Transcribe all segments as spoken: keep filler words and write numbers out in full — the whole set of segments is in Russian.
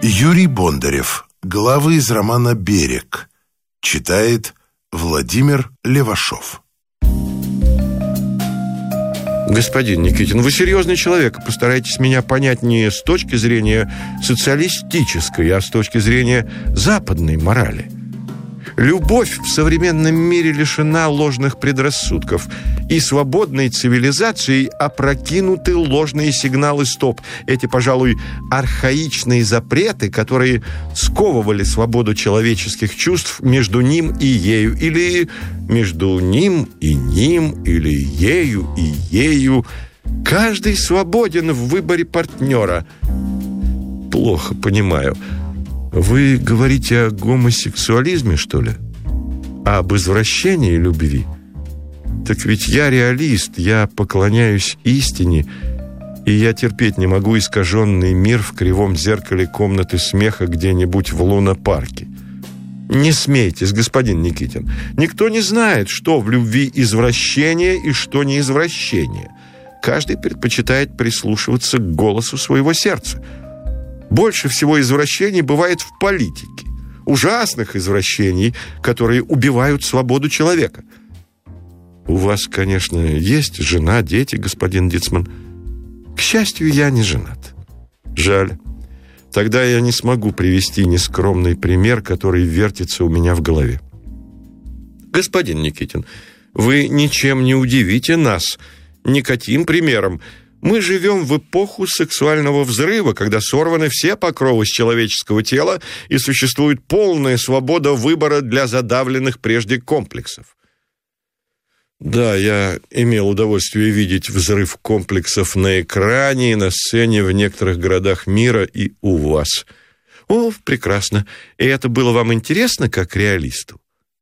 Юрий Бондарев. Главы из романа «Берег». Читает Владимир Левашов. Господин Никитин, вы серьезный человек. Постарайтесь меня понять не с точки зрения социалистической, а с точки зрения западной морали. Любовь в современном мире лишена ложных предрассудков, и свободной цивилизацией опрокинуты ложные сигналы «стоп». Эти, пожалуй, архаичные запреты, которые сковывали свободу человеческих чувств между ним и ею, или между ним и ним, или ею и ею. Каждый свободен в выборе партнера. Плохо понимаю. Вы говорите о гомосексуализме, что ли? А об извращении любви? Так ведь я реалист, я поклоняюсь истине, и я терпеть не могу искаженный мир в кривом зеркале комнаты смеха где-нибудь в лунопарке. Не смейтесь, господин Никитин. Никто не знает, что в любви извращение и что не извращение. Каждый предпочитает прислушиваться к голосу своего сердца. Больше всего извращений бывает в политике. Ужасных извращений, которые убивают свободу человека. У вас, конечно, есть жена, дети, господин Дицман. К счастью, я не женат. Жаль. Тогда я не смогу привести нескромный пример, который вертится у меня в голове. Господин Никитин, вы ничем не удивите нас никаким примером. Мы живем в эпоху сексуального взрыва, когда сорваны все покровы с человеческого тела и существует полная свобода выбора для задавленных прежде комплексов. Да, я имел удовольствие видеть взрыв комплексов на экране и на сцене в некоторых городах мира и у вас. О, прекрасно. И это было вам интересно, как реалисту?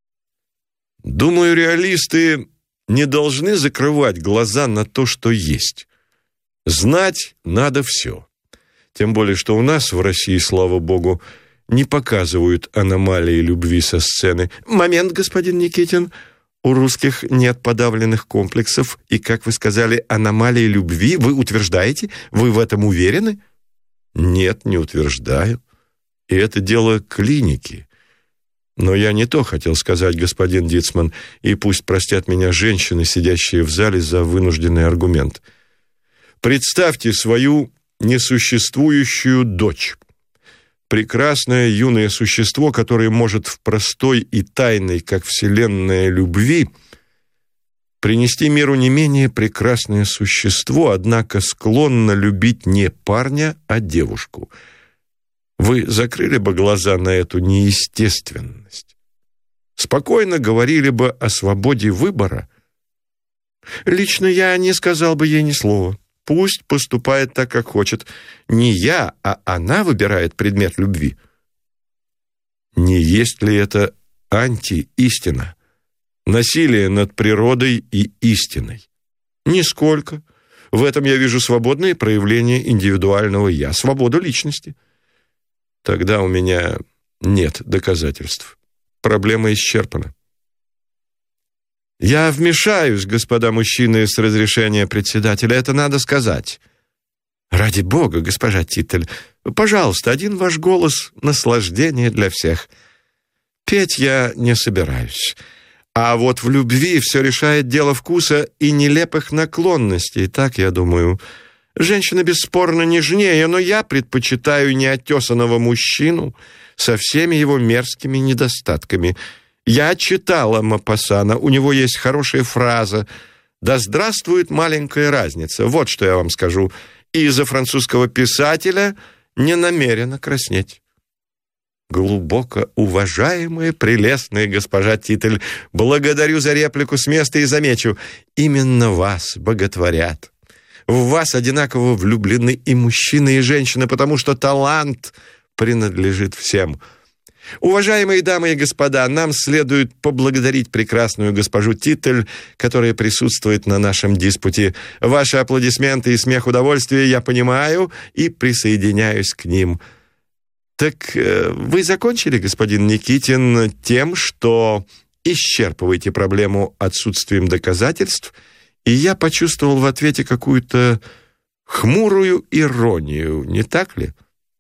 Думаю, реалисты не должны закрывать глаза на то, что есть. Знать надо все. Тем более, что у нас в России, слава богу, не показывают аномалии любви со сцены. Момент, господин Никитин. У русских нет подавленных комплексов, и, как вы сказали, аномалии любви. Вы утверждаете? Вы в этом уверены? Нет, не утверждаю. И это дело клиники. Но я не то хотел сказать, господин Дицман, и пусть простят меня женщины, сидящие в зале, за вынужденный аргумент. Представьте свою несуществующую дочь. Прекрасное юное существо, которое может в простой и тайной, как вселенная, любви принести миру не менее прекрасное существо, однако склонно любить не парня, а девушку. Вы закрыли бы глаза на эту неестественность? Спокойно говорили бы о свободе выбора? Лично я не сказал бы ей ни слова. Пусть поступает так, как хочет. Не я, а она выбирает предмет любви. Не есть ли это антиистина? Насилие над природой и истиной? Нисколько. В этом я вижу свободное проявление индивидуального «я», свободу личности. Тогда у меня нет доказательств. Проблема исчерпана. Я вмешаюсь, господа мужчины, с разрешения председателя. Это надо сказать. Ради бога, госпожа Титтель, пожалуйста, один ваш голос — наслаждение для всех. Петь я не собираюсь. А вот в любви все решает дело вкуса и нелепых наклонностей, так я думаю. Женщина бесспорно нежнее, но я предпочитаю неотесанного мужчину со всеми его мерзкими недостатками. Я читала Мопассана, у него есть хорошая фраза «Да здравствует маленькая разница». Вот что я вам скажу. И из-за французского писателя не намерена краснеть. Глубоко уважаемая, прелестная госпожа Титтель, благодарю за реплику с места и замечу, именно вас боготворят. В вас одинаково влюблены и мужчина, и женщина, потому что талант принадлежит всем. Уважаемые дамы и господа, нам следует поблагодарить прекрасную госпожу Титтель, которая присутствует на нашем диспуте. Ваши аплодисменты и смех удовольствия я понимаю и присоединяюсь к ним. Так вы закончили, господин Никитин, тем, что исчерпываете проблему отсутствием доказательств, и я почувствовал в ответе какую-то хмурую иронию, не так ли?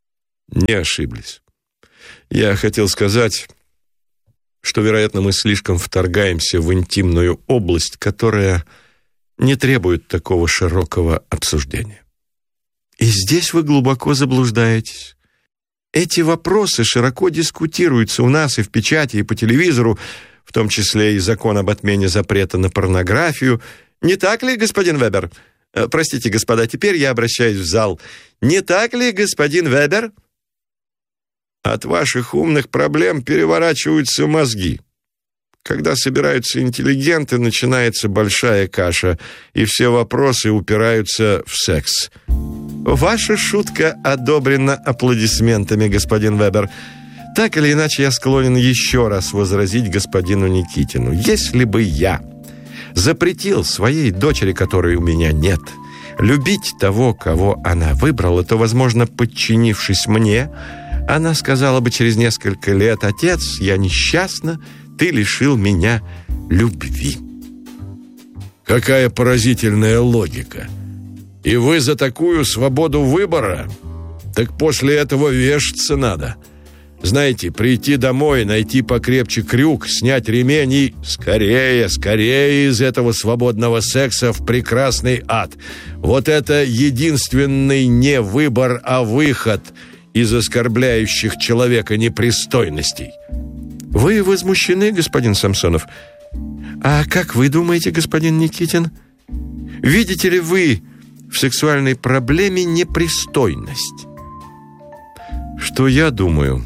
Не ошиблись. Я хотел сказать, что, вероятно, мы слишком вторгаемся в интимную область, которая не требует такого широкого обсуждения. И здесь вы глубоко заблуждаетесь. Эти вопросы широко дискутируются у нас и в печати, и по телевизору, в том числе и закон об отмене запрета на порнографию. Не так ли, господин Вебер? Простите, господа, теперь я обращаюсь в зал. Не так ли, господин Вебер? От ваших умных проблем переворачиваются мозги. Когда собираются интеллигенты, начинается большая каша, и все вопросы упираются в секс. Ваша шутка одобрена аплодисментами, господин Вебер. Так или иначе, я склонен еще раз возразить господину Никитину. Если бы я запретил своей дочери, которой у меня нет, любить того, кого она выбрала, то, возможно, подчинившись мне, она сказала бы через несколько лет: «Отец, я несчастна, ты лишил меня любви». Какая поразительная логика. И вы за такую свободу выбора? Так после этого вешаться надо. Знаете, прийти домой, найти покрепче крюк, снять ремень и скорее, скорее из этого свободного секса в прекрасный ад. Вот это единственный не выбор, а выход из оскорбляющих человека непристойностей. Вы возмущены, господин Самсонов? А как вы думаете, господин Никитин? Видите ли вы в сексуальной проблеме непристойность? Что я думаю?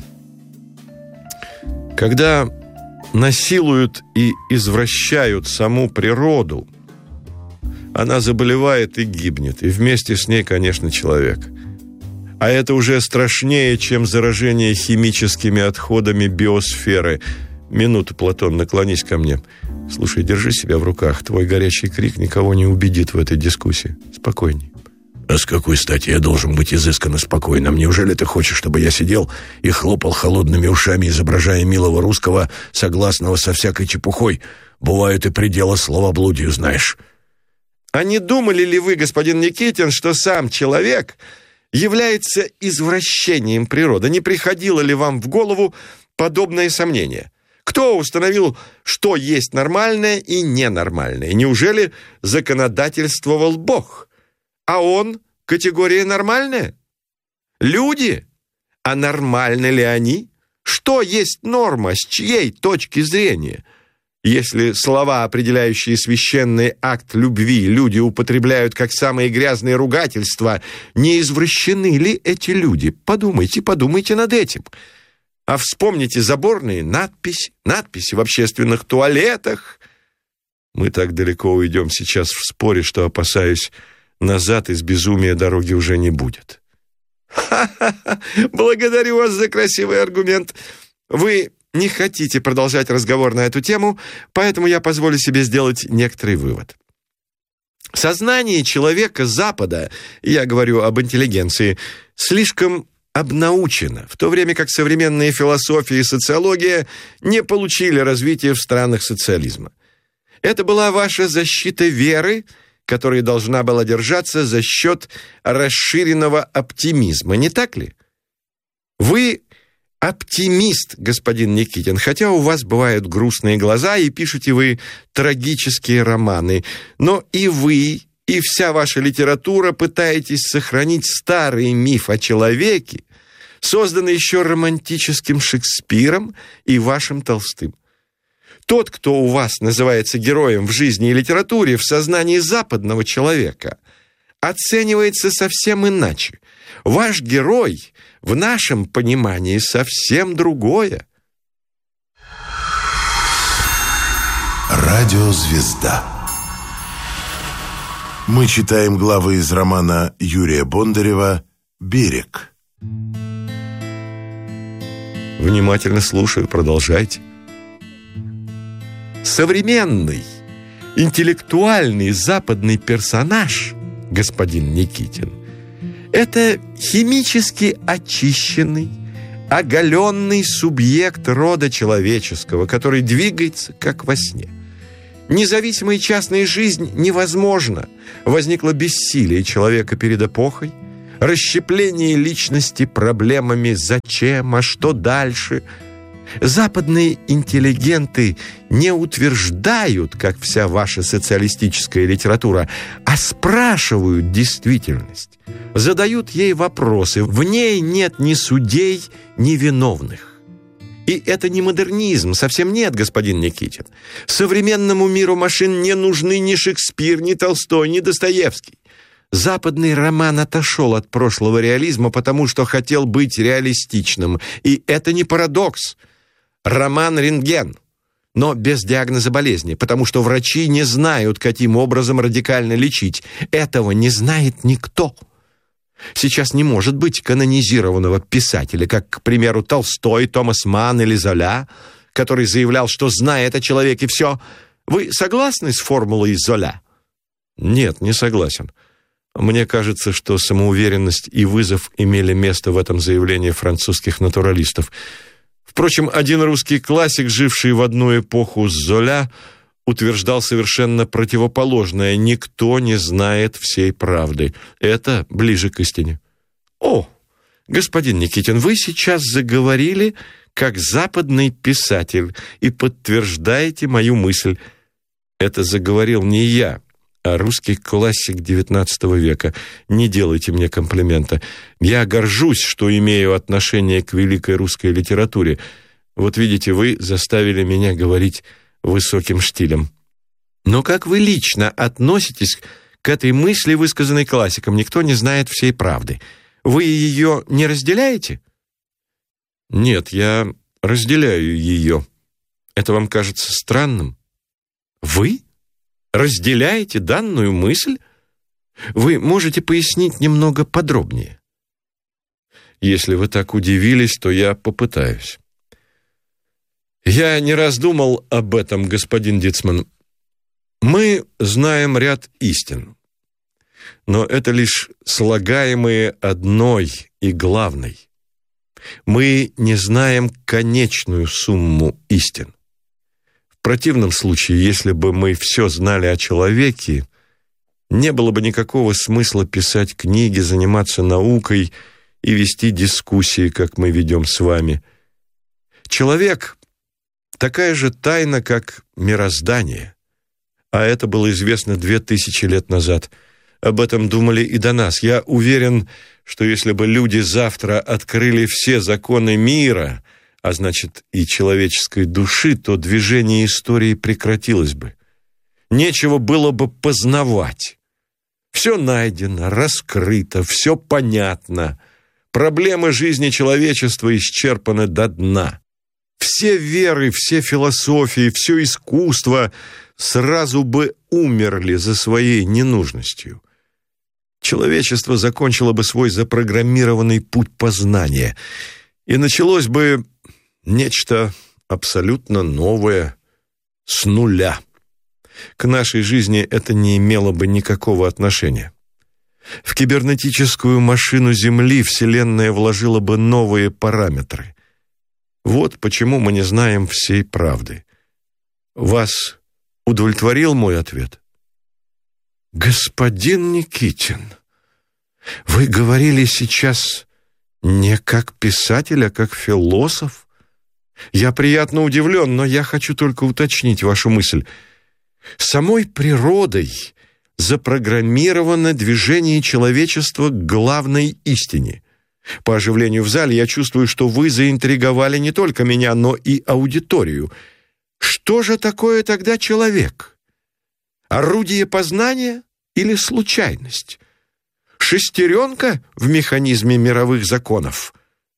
Когда насилуют и извращают саму природу, она заболевает и гибнет, и вместе с ней, конечно, человек. А это уже страшнее, чем заражение химическими отходами биосферы. Минуту, Платон, наклонись ко мне. Слушай, держи себя в руках. Твой горячий крик никого не убедит в этой дискуссии. Спокойней. А с какой стати я должен быть изысканно спокойным? Неужели ты хочешь, чтобы я сидел и хлопал холодными ушами, изображая милого русского, согласного со всякой чепухой? Бывают и пределы словоблудию, знаешь. А не думали ли вы, господин Никитин, что сам человек является извращением природы? Не приходило ли вам в голову подобное сомнение? Кто установил, что есть нормальное и ненормальное? Неужели законодательствовал Бог? А он категория нормальная? Люди? А нормальны ли они? Что есть норма, с чьей точки зрения? Если слова, определяющие священный акт любви, люди употребляют как самые грязные ругательства, не извращены ли эти люди? Подумайте, подумайте над этим. А вспомните заборные надписи, надписи в общественных туалетах. Мы так далеко уйдем сейчас в споре, что, опасаюсь, назад из безумия дороги уже не будет. Ха-ха-ха! Благодарю вас за красивый аргумент. Вы не хотите продолжать разговор на эту тему, поэтому я позволю себе сделать некоторый вывод. Сознание человека Запада, я говорю об интеллигенции, слишком обнаучено, в то время как современные философия и социология не получили развития в странах социализма. Это была ваша защита веры, которая должна была держаться за счет расширенного оптимизма, не так ли? Вы оптимист, господин Никитин, хотя у вас бывают грустные глаза и пишете вы трагические романы, но и вы, и вся ваша литература пытаетесь сохранить старый миф о человеке, созданный еще романтическим Шекспиром и вашим Толстым. Тот, кто у вас называется героем в жизни и литературе, в сознании западного человека, оценивается совсем иначе. Ваш герой в нашем понимании совсем другое. Радиозвезда. Мы читаем главы из романа Юрия Бондарева «Берег». Внимательно слушаю, продолжайте. Современный, интеллектуальный западный персонаж, господин Никитин, это химически очищенный, оголенный субъект рода человеческого, который двигается, как во сне. Независимая частная жизнь невозможна. Возникло бессилие человека перед эпохой. расщепление личности проблемами «зачем?», «а что дальше?». Западные интеллигенты не утверждают, как вся ваша социалистическая литература, а спрашивают действительность, задают ей вопросы. В ней нет ни судей, ни виновных. И это не модернизм, совсем нет, господин Никитин. Современному миру машин не нужны ни Шекспир, ни Толстой, ни Достоевский. Западный роман отошел от прошлого реализма, потому что хотел быть реалистичным. И это не парадокс. Роман «Рентген», но без диагноза болезни, потому что врачи не знают, каким образом радикально лечить. Этого не знает никто. Сейчас не может быть канонизированного писателя, как, к примеру, Толстой, Томас Манн или Золя, который заявлял, что знает о человеке все. Вы согласны с формулой Золя? Нет, не согласен. Мне кажется, что самоуверенность и вызов имели место в этом заявлении французских натуралистов. Впрочем, один русский классик, живший в одну эпоху с Золя, утверждал совершенно противоположное: никто не знает всей правды. Это ближе к истине. О, господин Никитин, вы сейчас заговорили как западный писатель и подтверждаете мою мысль. Это заговорил не я, а русский классик девятнадцатого века. Не делайте мне комплимента. Я горжусь, что имею отношение к великой русской литературе. Вот видите, вы заставили меня говорить высоким штилем. Но как вы лично относитесь к этой мысли, высказанной классиком? Никто не знает всей правды. Вы ее не разделяете? Нет, я разделяю ее. Это вам кажется странным? Вы разделяете данную мысль? Вы можете пояснить немного подробнее? Если вы так удивились, то я попытаюсь. Я не раз думал об этом, господин Дицман. Мы знаем ряд истин, но это лишь слагаемые одной и главной. Мы не знаем конечную сумму истин. В противном случае, если бы мы все знали о человеке, не было бы никакого смысла писать книги, заниматься наукой и вести дискуссии, как мы ведем с вами. Человек — такая же тайна, как мироздание. А это было известно две тысячи лет назад. Об этом думали и до нас. Я уверен, что если бы люди завтра открыли все законы мира, а значит и человеческой души, то движение истории прекратилось бы. Нечего было бы познавать. Все найдено, раскрыто, все понятно. Проблемы жизни человечества исчерпаны до дна. Все веры, все философии, все искусство сразу бы умерли за своей ненужностью. Человечество закончило бы свой запрограммированный путь познания, и началось бы нечто абсолютно новое, с нуля. К нашей жизни это не имело бы никакого отношения. В кибернетическую машину Земли Вселенная вложила бы новые параметры. Вот почему мы не знаем всей правды. Вас удовлетворил мой ответ? Господин Никитин, вы говорили сейчас не как писатель, а как философ. Я приятно удивлен, но я хочу только уточнить вашу мысль. Самой природой запрограммировано движение человечества к главной истине. По оживлению в зале я чувствую, что вы заинтриговали не только меня, но и аудиторию. Что же такое тогда человек? Орудие познания или случайность? Шестеренка в механизме мировых законов?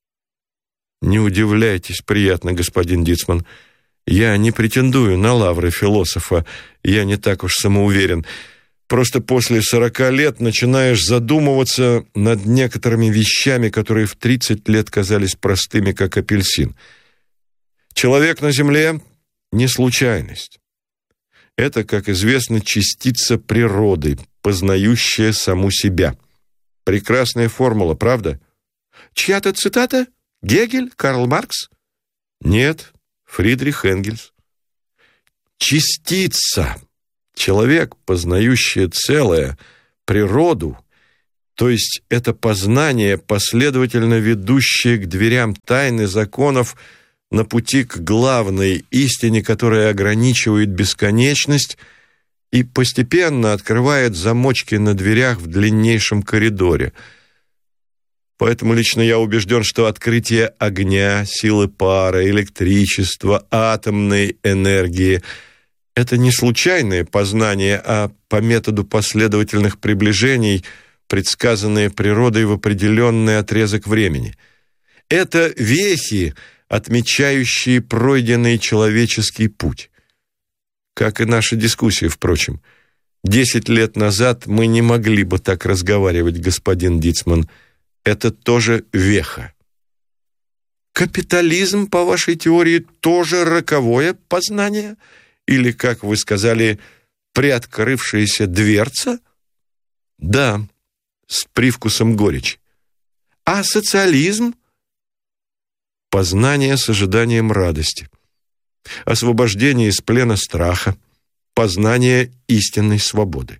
Не удивляйтесь, приятно, господин Дицман. Я не претендую на лавры философа, я не так уж самоуверен. Просто после сорока лет начинаешь задумываться над некоторыми вещами, которые в тридцать лет казались простыми, как апельсин. Человек на Земле — не случайность. Это, как известно, частица природы, познающая саму себя. Прекрасная формула, правда? Чья-то цитата? Гегель? Карл Маркс? Нет, Фридрих Энгельс. Частица. Человек, познающий целое, природу, То есть это познание, последовательно ведущее к дверям тайны законов на пути к главной истине, которая ограничивает бесконечность и постепенно открывает замочки на дверях в длиннейшем коридоре. Поэтому лично я убежден, что открытие огня, силы пара, электричества, атомной энергии — это не случайное познание, а по методу последовательных приближений, предсказанные природой в определенный отрезок времени. Это вехи, отмечающие пройденный человеческий путь. Как и наша дискуссия, впрочем. Десять лет назад мы не могли бы так разговаривать, господин Дицман. Это тоже веха. Капитализм, по вашей теории, тоже роковое познание? Или, как вы сказали, приоткрывшаяся дверца? Да, с привкусом горечи. А социализм? Познание с ожиданием радости. Освобождение из плена страха. Познание истинной свободы.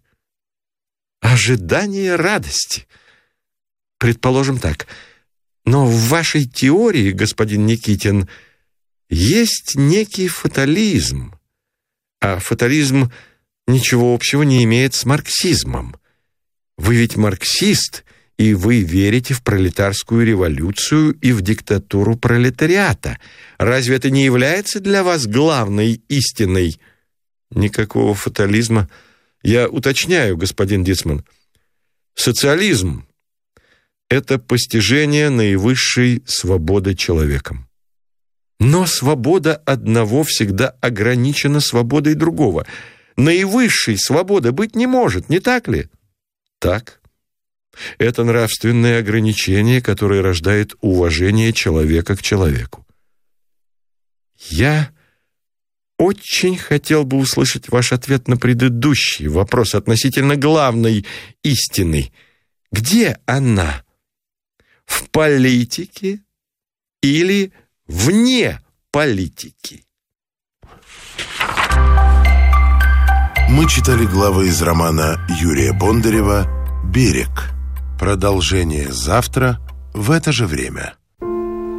Ожидание радости. Предположим так. Но в вашей теории, господин Никитин, есть некий фатализм. А фатализм ничего общего не имеет с марксизмом. Вы ведь марксист, и вы верите в пролетарскую революцию и в диктатуру пролетариата. Разве это не является для вас главной истиной? Никакого фатализма. Я уточняю, господин Дицман. Социализм — это постижение наивысшей свободы человеком. Но свобода одного всегда ограничена свободой другого. Наивысшей свободы быть не может, не так ли? Так. Это нравственное ограничение, которое рождает уважение человека к человеку. Я очень хотел бы услышать ваш ответ на предыдущий вопрос относительно главной истины. Где она? В политике или вне политики? Мы читали главы из романа Юрия Бондарева «Берег». Продолжение завтра в это же время.